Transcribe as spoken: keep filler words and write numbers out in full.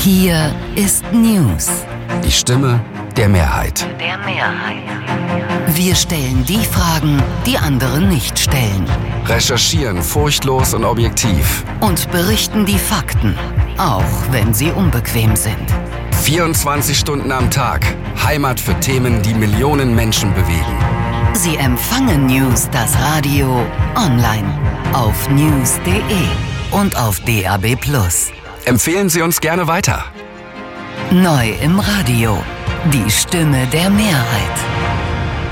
Hier ist News. Die Stimme der Mehrheit. Der Mehrheit. Wir stellen die Fragen, die andere nicht stellen. Recherchieren furchtlos und objektiv. Und berichten die Fakten, auch wenn sie unbequem sind. vierundzwanzig Stunden am Tag. Heimat für Themen, die Millionen Menschen bewegen. Sie empfangen News, das Radio, online, auf news punkt de und auf D A B plus. Empfehlen Sie uns gerne weiter. Neu im Radio. Die Stimme der Mehrheit.